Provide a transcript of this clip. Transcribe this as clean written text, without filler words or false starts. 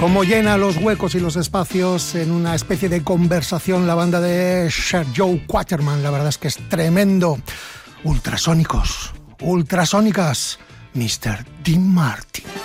Cómo llena los huecos y los espacios en una especie de conversación la banda de Sir Joe Quaterman. La verdad es que es tremendo. Ultrasónicos, ultrasónicas, Mr. Dean Martin.